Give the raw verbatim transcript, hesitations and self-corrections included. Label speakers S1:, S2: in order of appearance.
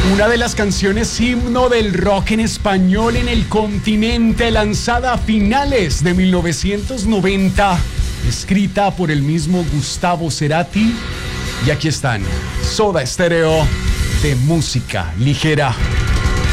S1: Una de las canciones himno del rock en español en el continente, lanzada a finales de mil novecientos noventa, escrita por el mismo Gustavo Cerati. Y aquí están, Soda Stereo, de música ligera.